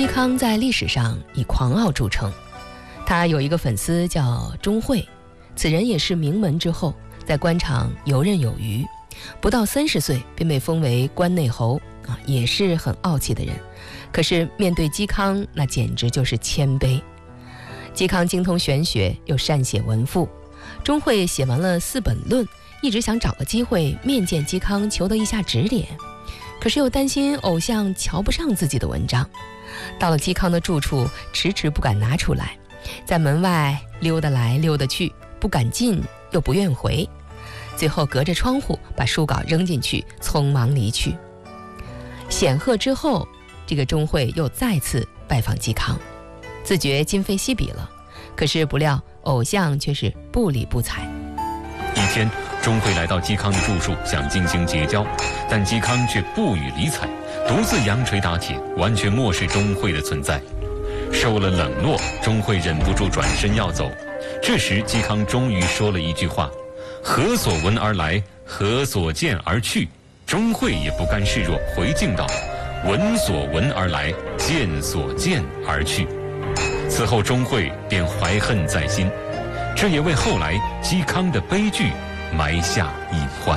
嵇康在历史上以狂傲著称，他有一个粉丝叫钟会，此人也是名门之后，在官场游刃有余，不到30岁便被封为关内侯也是很傲气的人。可是面对嵇康，那简直就是谦卑。嵇康精通玄学，又善写文赋，钟会写完了4本论，一直想找个机会面见嵇康，求得一下指点，可是又担心偶像瞧不上自己的文章。到了嵇康的住处，迟迟不敢拿出来，在门外溜达来溜达去，不敢进又不愿回，最后隔着窗户把书稿扔进去，匆忙离去。显赫之后，这个钟会又再次拜访嵇康，自觉今非昔比了，可是不料偶像却是不理不睬。 一天，钟会来到嵇康的住处，想进行结交，但嵇康却不予理睬，独自扬锤打铁，完全漠视钟会的存在。受了冷落，钟会忍不住转身要走。这时嵇康终于说了一句话：何所闻而来，何所见而去。钟会也不甘示弱，回敬道：闻所闻而来，见所见而去。此后钟会便怀恨在心，这也为后来嵇康的悲剧埋下隐患。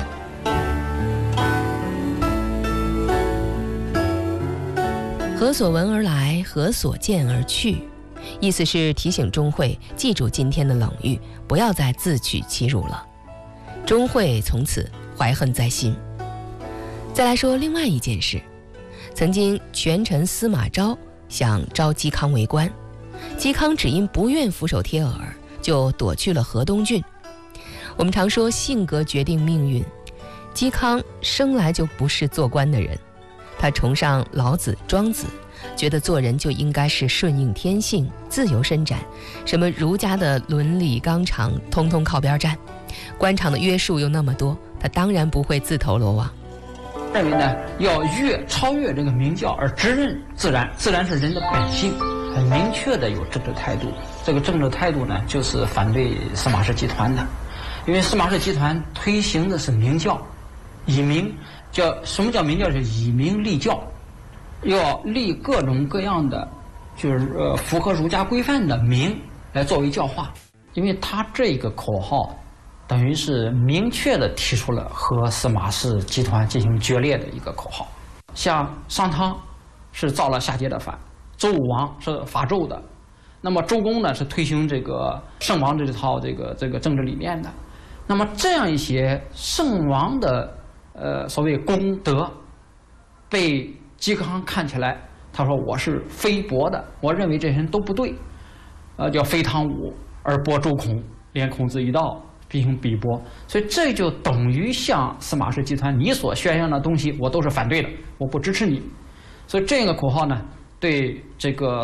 何所闻而来，何所见而去，意思是提醒钟会记住今天的冷遇，不要再自取其辱了。钟会从此怀恨在心。再来说另外一件事，曾经权臣司马昭想招嵇康为官，嵇康只因不愿俯首帖耳，就躲去了河东郡。我们常说性格决定命运，嵇康生来就不是做官的人，他崇尚老子庄子，觉得做人就应该是顺应天性，自由伸展，什么儒家的伦理纲常通通靠边站，官场的约束又那么多，他当然不会自投罗网。 认为呢，要超越这个名教而直认自然，自然是人的本性，很明确的有政治态度。这个政治态度呢，就是反对司马氏集团的，因为司马氏集团推行的是名教，以名什么叫名教？是以名立教，要立各种各样的就是符合儒家规范的名来作为教化，因为他这个口号等于是明确地提出了和司马氏集团进行决裂的一个口号。像商汤是造了夏桀的反，周武王是伐纣的，那么周公呢是推行这个圣王这套这个政治理念的。那么这样一些圣王的所谓功德，被嵇康看起来，他说我是非驳的，我认为这些人都不对，叫非汤武而驳周孔，连孔子一道进行比驳，所以这就等于向司马氏集团你所宣扬的东西，我都是反对的，我不支持你。所以这个口号呢，对这个